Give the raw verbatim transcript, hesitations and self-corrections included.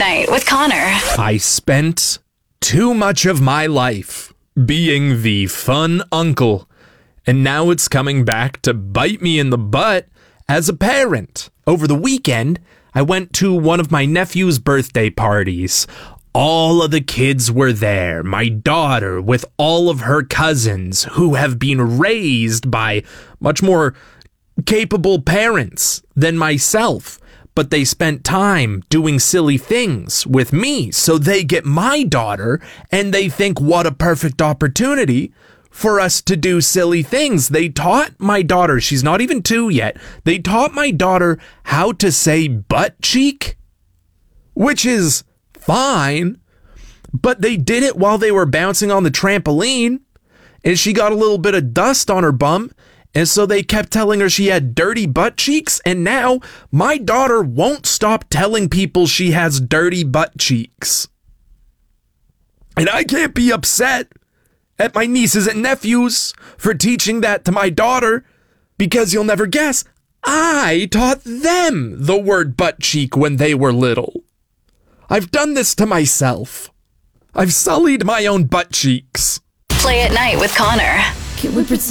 Night with Connor. I spent too much of my life being the fun uncle, and now it's coming back to bite me in the butt as a parent. Over the weekend, I went to one of my nephew's birthday parties. All of the kids were there. My daughter with all of her cousins who have been raised by much more capable parents than myself. But they spent time doing silly things with me, so they get my daughter and they think what a perfect opportunity for us to do silly things. They taught my daughter, she's not even two yet, they taught my daughter how to say butt cheek, which is fine, but they did it while they were bouncing on the trampoline, and she got a little bit of dust on her bum, and so they kept telling her she had dirty butt cheeks, and now my daughter won't stop telling people she has dirty butt cheeks. And I can't be upset at my nieces and nephews for teaching that to my daughter, because you'll never guess, I taught them the word butt cheek when they were little. I've done this to myself. I've sullied my own butt cheeks. Play at Night with Connor. Can we pretend?